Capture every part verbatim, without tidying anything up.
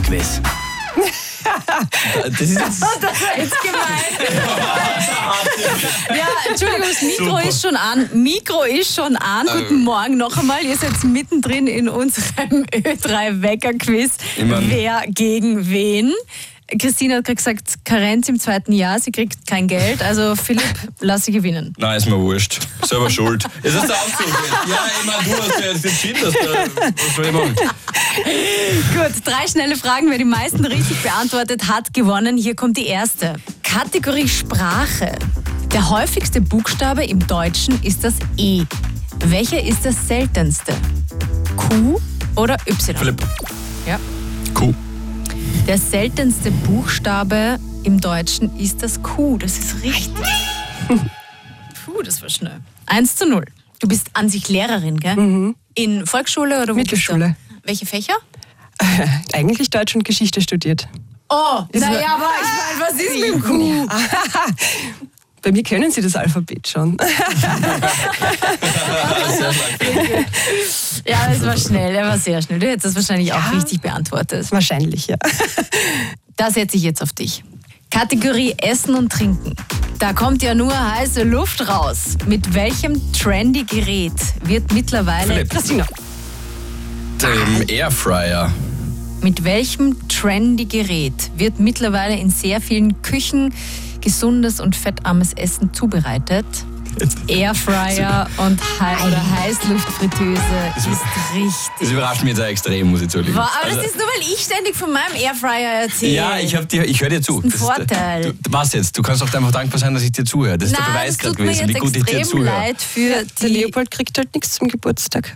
Wecker-Quiz. Das ist jetzt... Das war jetzt gemein. Ja, Entschuldigung, das Mikro Super. ist schon an. Mikro ist schon an. Guten Morgen noch einmal. Ihr seid mittendrin in unserem Ö drei Wecker-Quiz. Ich mein- Wer gegen wen? Christine hat gerade gesagt, Karenz im zweiten Jahr, sie kriegt kein Geld. Also Philipp, lass sie gewinnen. Nein, ist mir wurscht. Selber schuld. Jetzt hast du aufzugehen. Ja, ich meine, du hast ja jetzt entschieden, dass du... Was soll ich machen? Gut, drei schnelle Fragen. Wer die meisten richtig beantwortet hat, gewonnen. Hier kommt die erste. Kategorie Sprache. Der häufigste Buchstabe im Deutschen ist das E. Welcher ist das seltenste? Q oder Y? Philipp. Ja. Q. Der seltenste Buchstabe im Deutschen ist das Q. Das ist richtig. Puh, das war schnell. Eins zu null. Du bist an sich Lehrerin, gell? Mhm. In Volksschule oder wo Mittelschule. bist du? Welche Fächer? Eigentlich Deutsch und Geschichte studiert. Oh, naja, aber ich meine, was ist mit dem Q? Bei mir können Sie das Alphabet schon. Ja, es war schnell, er war sehr schnell. Du hättest das wahrscheinlich auch richtig beantwortet. Wahrscheinlich, ja. Da setze ich jetzt auf dich. Kategorie Essen und Trinken. Da kommt ja nur heiße Luft raus. Mit welchem trendy Gerät wird mittlerweile... Philipp. Christina. Dem Airfryer. Mit welchem trendy Gerät wird mittlerweile in sehr vielen Küchen gesundes und fettarmes Essen zubereitet? Airfryer und Hei- oder Heißluftfritteuse ist Das richtig. überrascht mich jetzt auch extrem, muss ich zugeben. Wow, aber Also- das ist nur, weil ich ständig von meinem Airfryer erzähle. Ja, ich, hab dir, ich höre dir zu. Das ist ein Vorteil. Du, was jetzt? Du kannst auch einfach dankbar sein, dass ich dir zuhöre. Das ist Nein, der Beweis das gerade tut mir gewesen, wie jetzt gut ich dir extrem zuhöre. leid für Der die... Leopold kriegt halt nichts zum Geburtstag.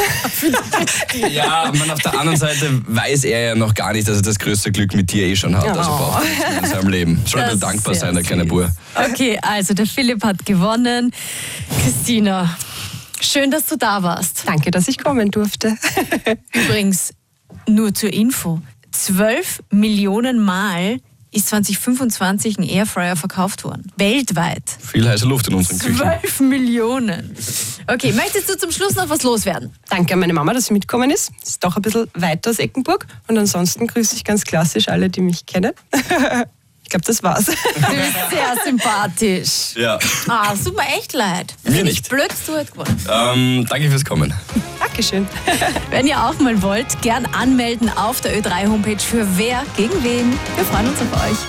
Ja, man, auf der anderen Seite weiß er ja noch gar nicht, dass er das größte Glück mit dir eh schon hat. Also Oh. braucht er nichts mehr in seinem Leben. Soll Das er ist dankbar sehr sein, der kleine süß. Bub. Okay, also der Philipp hat gewonnen. Christina, schön, dass du da warst. Danke, dass ich kommen durfte. Übrigens, nur zur Info, zwölf Millionen Mal ist zwanzig fünfundzwanzig ein Airfryer verkauft worden. Weltweit. Viel heiße Luft in unseren Küchen. zwölf Millionen. Okay, möchtest du zum Schluss noch was loswerden? Danke an meine Mama, dass sie mitgekommen ist. Ist doch ein bisschen weiter aus Eckenburg. Und ansonsten grüße ich ganz klassisch alle, die mich kennen. Ich glaube, das war's. Du bist sehr sympathisch. Ja. Ah, es tut mir echt leid. Mir Finde ich nicht. blöd, dass du heute gewonnen. Ähm, danke fürs Kommen. Dankeschön. Wenn ihr auch mal wollt, gern anmelden auf der Ö drei Homepage für Wer gegen wen. Wir freuen uns auf euch.